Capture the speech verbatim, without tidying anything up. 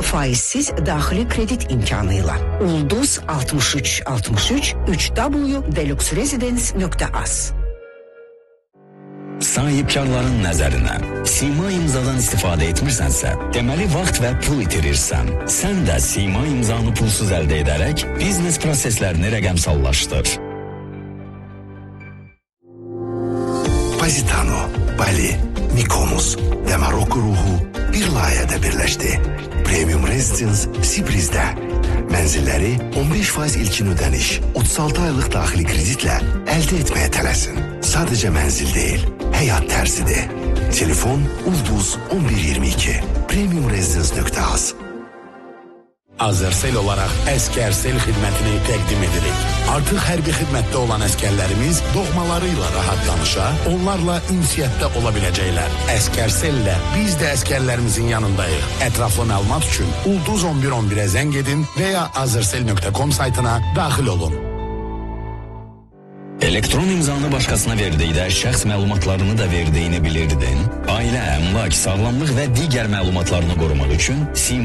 faizsiz daxili kredit imkanıyla. Ulduz altmış üç altmış üç üç w deluxe residence nokta az. Sahibkarların nəzərinə, Sima imzadan istifadə etmirsənsə, deməli vaxt və pul itirirsən. Sən də Sima imzanı pulsuz əldə edərək biznes proseslərini rəqəmsallaşdır. Positano, Bali, Mykonos ve Marokko ruhu bir layihədə birləşdi. Premium Residence Sibriz'də. Mənzilləri on beş faiz ilkin ödəniş, otuz altı aylıq daxili kreditlə əldə etməyə tələsin. Sadəcə mənzil deyil, həyat tərzidir. Telefon Ulduz on bir iyirmi iki. premium residence nokta az. Azərsel olaraq Əskərsel xidmətini təqdim edirik. Artıq hərbi xidmətdə olan əskərlərimiz doğmalarıyla rahat danışa, onlarla ünsiyyətdə ola biləcəklər. Əskərsəllə biz də əskərlərimizin yanındayıq. Ətraflı məlumat üçün Ulduz on bir on birə zəng edin və ya azərsel nokta com saytına daxil olun. Elektron imzanı başqasına verdikdə şəxs məlumatlarını da verdiyini bilirdin. Ailə, əmlak, sağlamlıq və digər məlumatlarını qorumaq üçün Sima